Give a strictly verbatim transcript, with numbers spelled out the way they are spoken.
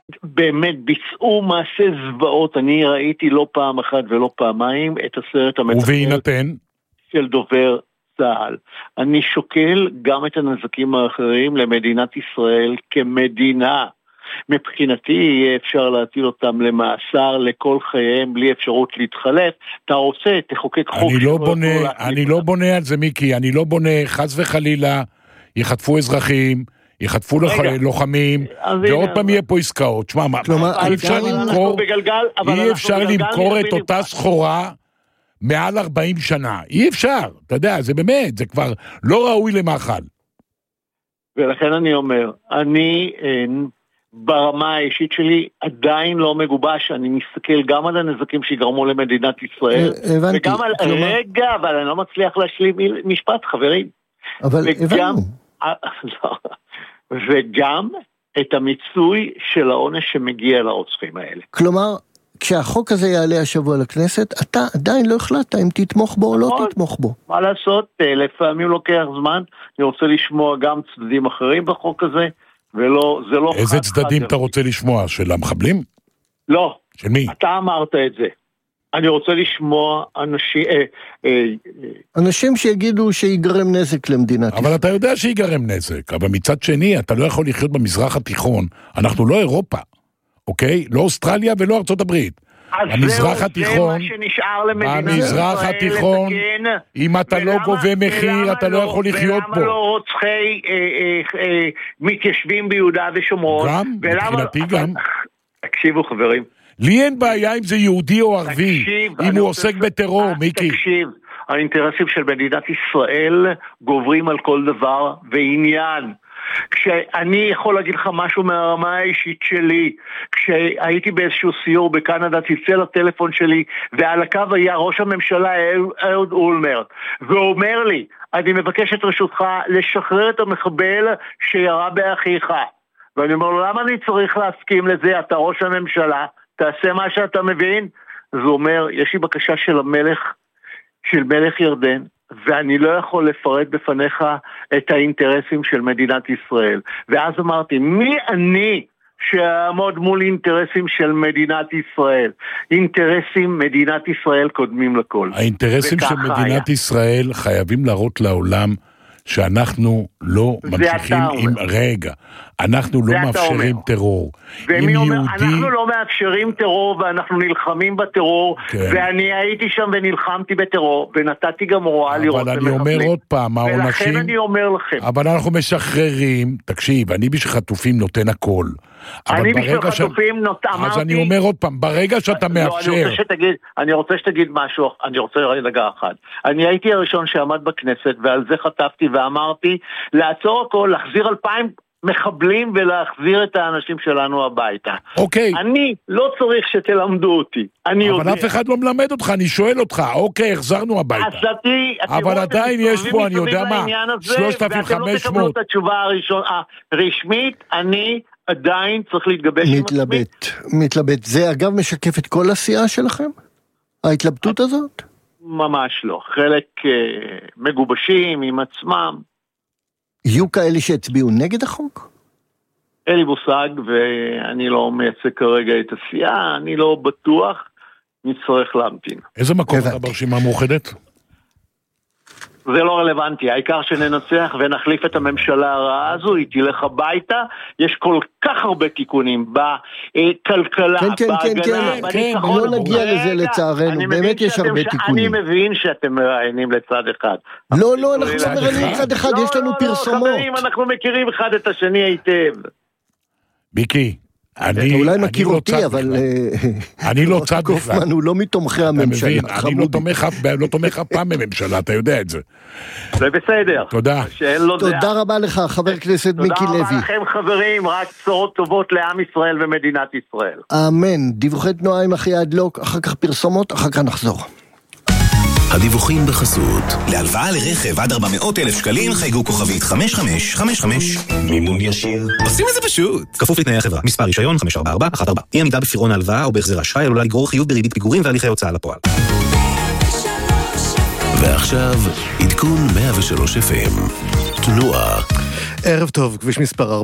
באמת ביצעו מעשה זוועות. אני ראיתי לא פעם אחת ולא פעמיים את הסרט המתחקר ובהינתן של דובר צה"ל. אני שוקל גם את הנזקים האחרים למדינת ישראל כמדינה. מבחינתי יהיה אפשר להטיל אותם למאסר לכל חייהם בלי אפשרות להתחלף. אתה רוצה, תחוקק חוק. אני לא בונה, אני לא בונה על זה, מיקי, אני לא בונה, חס וחלילה, יחטפו אזרחים, יחטפו לוחמים, ועוד פעם יהיה פה עסקאות. שמה, אי אפשר למכור, אי אפשר למכור את אותה סחורה מעל ארבעים שנה. אי אפשר, אתה יודע, זה באמת, זה כבר לא ראוי למאכל. ולכן אני אומר, אני ברמה האישית שלי עדיין לא מגובש, אני מסתכל גם על הנזקים שיגרמו למדינת ישראל, וגם על, רגע, אבל אני לא מצליח להשלים משפט, חברים. אבל הבנו. וגם את המיצוי של העונש שמגיע לרוצחים האלה. כלומר, כשהחוק הזה יעלה השבוע לכנסת, אתה עדיין לא החלטת אם תתמוך בו או לא תתמוך בו. מה לעשות? לפעמים לוקח זמן, אני רוצה לשמוע גם צדדים אחרים בחוק הזה, ולא, זה לא... איזה צדדים אתה רוצה לשמוע? של המחבלים? לא. של מי? אתה אמרת את זה. אני רוצה לשמוע אנשים... אנשים שיגידו שיגרם נזק למדינת ישראל. אבל אתה יודע שיגרם נזק, אבל מצד שני, אתה לא יכול לחיות במזרח התיכון. אנחנו לא אירופה, אוקיי? לא אוסטרליה ולא ארצות הברית. המזרח התיכון, במזרח התיכון, אם אתה לא גובה מחיר, אתה לא יכול לחיות פה. ולמה לא רוצחי מתיישבים ביהודה ושומרון? גם, מבחינתי גם. תקשיבו חברים. לי אין בעיה אם זה יהודי או ערבי, אם הוא עוסק בטרור, מיקי. תקשיב, האינטרסים של מדינת ישראל גוברים על כל דבר ועניין. כשאני יכול להגיד לך משהו מהרמה האישית שלי, כשהייתי באיזשהו סיור בקנדה, צלצל הטלפון שלי, ועל הקו היה ראש הממשלה אהוד אולמרט, ואומר לי, אני מבקש את רשותך לשחרר את המחבל שירה באחיך. ואני אומר לו, למה אני צריך להסכים לזה? אתה ראש הממשלה, תעשה מה שאתה מבין. אז הוא אומר, יש לי בקשה של המלך, של מלך ירדן, ואני לא יכול לפרט בפניך את האינטרסים של מדינת ישראל. ואז אמרתי, מי אני שיעמוד מול אינטרסים של מדינת ישראל? אינטרסים מדינת ישראל קודמים לכל. האינטרסים של מדינת ישראל חייבים להראות לעולם שאנחנו לא ממשיכים עם... רגע, אנחנו לא מאפשרים טרור. ומי אומר, אנחנו לא מאפשרים טרור ואנחנו נלחמים בטרור, ואני הייתי שם ונלחמתי בטרור, ונתתי גם הוראה לראות. אבל אני אומר עוד פעם, העונשים... ולכן אני אומר לכם. אבל אנחנו משחררים, תקשיב, אני בשביל חטופים נותן הכל. אני בשביל חטופים נותן, אמרתי... אז אני אומר עוד פעם, ברגע שאתה מאפשר... אני רוצה שתגיד משהו, אני רוצה רגע אחד. אני הייתי הראשון שעמד בכנסת, ועל זה חטפתי ואמרתי, לעצור הכל, להחזיר אלפיים מחבלים ולהחזיר את האנשים שלנו הביתה. אוקיי. אני לא צריך שתלמדו אותי. אבל אף אחד לא מלמד אותך, אני שואל אותך, אוקיי, החזרנו הביתה. אבל עדיין יש פה, אני יודע מה, שלושת אלפים וחמש מאות. ואתם לא תקבלו את התשובה הרשמית, אני עדיין צריך להתגבש עם עצמי. מתלבט, מתלבט. זה אגב משקף את כל העשייה שלכם? ההתלבטות הזאת? ממש לא. חלק מגובשים עם עצמם. יהיו כאלה שהצביעו נגד החוק? אין לי מושג, ואני לא מייצג כרגע את הסיעה, אני לא בטוח, נצטרך להמתין. איזה מקום אתה ברשימה המאוחדת? זה לא רלוונטי, העיקר שננצח ונחליף את הממשלה הרעה הזו, היא תלך הביתה, יש כל כך הרבה תיקונים בכלכלה, כן, כן, כן, כן, כן, לא נגיע לזה לצערנו, באמת יש הרבה תיקונים. אני מבין שאתם מראיינים לצד אחד. לא, לא, אנחנו לא מראיינים לצד אחד, יש לנו פרסומות. חברים, אנחנו מכירים אחד את השני היטב. ביקי, אתה אולי מכיר אותי, אבל... אני לא צד בכלל. קופמן הוא לא מתומכי הממשלה. אני לא תומך אף פעם בממשלה, אתה יודע את זה. זה בסדר. תודה. תודה רבה לך, חבר הכנסת מיקי לוי. תודה רבה לכם חברים, רק בשורות טובות לעם ישראל ומדינת ישראל. אמן. דיווחי תנועה עם אחי הדלוק, אחר כך פרסומות, אחר כך נחזור. הדיווחים בחסות. להלוואה לרכב עד ארבע מאות אלף שקלים חייגו כוכבית חמש חמש חמש חמש. מימון ישיר. עושים את זה פשוט. כפוף לתנאי החברה. מספר רישיון חמש ארבע ארבע אחת ארבע. אי עמידה בפירעון ההלוואה או בהחזר אשראי עלולה לגרור חיוב בריבית פיגורים והליכי הוצאה לפועל. ועכשיו עדכון מאה ושלוש אף אם. תנועה. ערב טוב, כביש מספר ארבע.